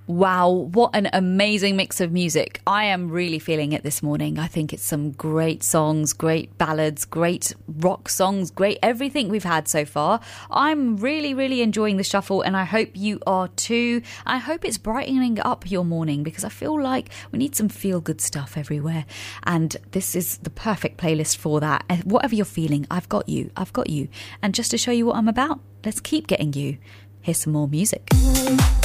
Wow, what an amazing mix of music. I am really feeling it this morning. I think it's some great songs, great ballads, great rock songs, great everything we've had so far. I'm really, really enjoying the shuffle, and I hope you are too. I hope it's brightening up your morning, because I feel like we need some feel-good stuff everywhere. And this is the perfect playlist for that. And whatever you're feeling, I've got you. I've got you. And just to show you what I'm about, let's keep getting you. Here's some more music.